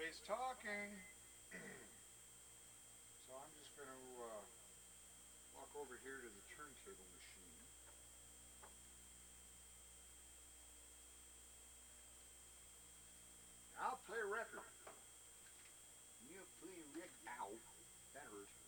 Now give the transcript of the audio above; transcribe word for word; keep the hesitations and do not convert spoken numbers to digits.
Everybody's talking. So I'm just going to uh, walk over here to the turntable machine. I'll play a record. You play a record. Ow. That hurt.